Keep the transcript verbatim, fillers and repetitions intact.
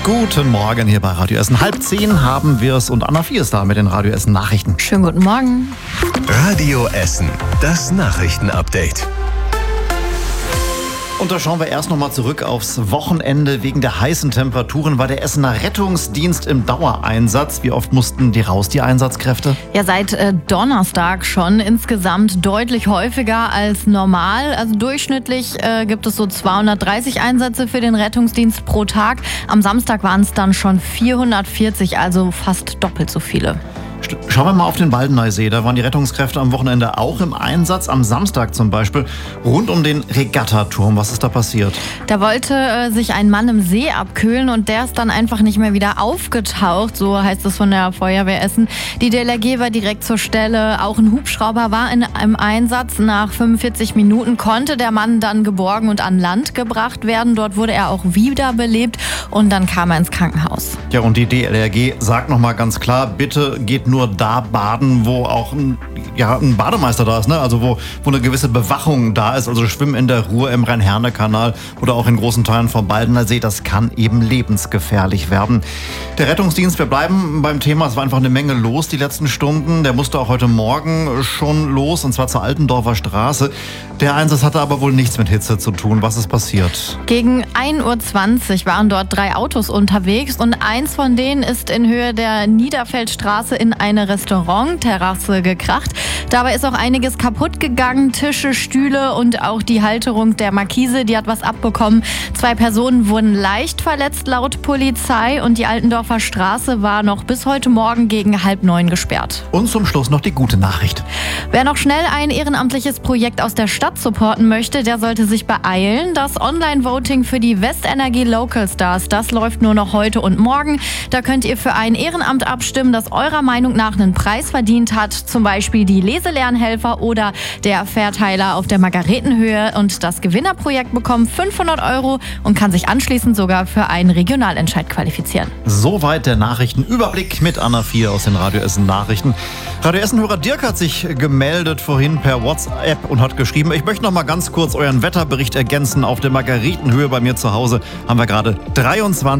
Guten Morgen hier bei Radio Essen. Halb zehn haben wir es und Anna vier ist da mit den Radio Essen Nachrichten. Schönen guten Morgen. Radio Essen, das Nachrichtenupdate. Und da schauen wir erst noch mal zurück aufs Wochenende. Wegen der heißen Temperaturen war der Essener Rettungsdienst im Dauereinsatz. Wie oft mussten die raus, die Einsatzkräfte? Ja, seit äh, Donnerstag schon. Insgesamt deutlich häufiger als normal. Also durchschnittlich äh, gibt es so zweihundertdreißig Einsätze für den Rettungsdienst pro Tag. Am Samstag waren es dann schon vierhundertvierzig, also fast doppelt so viele. Schauen wir mal auf den Waldeneysee. Da waren die Rettungskräfte am Wochenende auch im Einsatz. Am Samstag zum Beispiel rund um den Regattaturm. Was ist da passiert? Da wollte äh, sich ein Mann im See abkühlen und der ist dann einfach nicht mehr wieder aufgetaucht. So heißt es von der Feuerwehr Essen. Die D L R G war direkt zur Stelle. Auch ein Hubschrauber war in einem Einsatz. Nach fünfundvierzig Minuten konnte der Mann dann geborgen und an Land gebracht werden. Dort wurde er auch wiederbelebt und dann kam er ins Krankenhaus. Ja, und die D L R G sagt nochmal ganz klar, bitte geht nur da baden, wo auch ein, ja, ein Bademeister da ist, ne? Also wo, wo eine gewisse Bewachung da ist. Also Schwimmen in der Ruhr im Rhein-Herne-Kanal oder auch in großen Teilen vom Baldener See, das kann eben lebensgefährlich werden. Der Rettungsdienst, wir bleiben beim Thema, es war einfach eine Menge los die letzten Stunden. Der musste auch heute Morgen schon los, und zwar zur Altendorfer Straße. Der Einsatz hatte aber wohl nichts mit Hitze zu tun. Was ist passiert? Gegen ein Uhr zwanzig waren dort drei Autos unterwegs und eins von denen ist in Höhe der Niederfeldstraße in eine Restaurantterrasse gekracht. Dabei ist auch einiges kaputt gegangen, Tische, Stühle und auch die Halterung der Markise, die hat was abbekommen. Zwei Personen wurden leicht verletzt laut Polizei und die Altendorfer Straße war noch bis heute Morgen gegen halb neun gesperrt. Und zum Schluss noch die gute Nachricht. Wer noch schnell ein ehrenamtliches Projekt aus der Stadt supporten möchte, der sollte sich beeilen. Das Online-Voting für die Westenergie Local Stars, das läuft nur noch heute und morgen. Da könnt ihr für ein Ehrenamt abstimmen, das eurer Meinung nach einen Preis verdient hat. Zum Beispiel die Leselernhelfer oder der Verteiler auf der Margaretenhöhe. Und das Gewinnerprojekt bekommt fünfhundert Euro und kann sich anschließend sogar für einen Regionalentscheid qualifizieren. Soweit der Nachrichtenüberblick mit Anna vier aus den Radio Essen Nachrichten. Radio Essen-Hörer Dirk hat sich gemeldet vorhin per WhatsApp und hat geschrieben, ich möchte noch mal ganz kurz euren Wetterbericht ergänzen. Auf der Margaretenhöhe bei mir zu Hause haben wir gerade dreiundzwanzig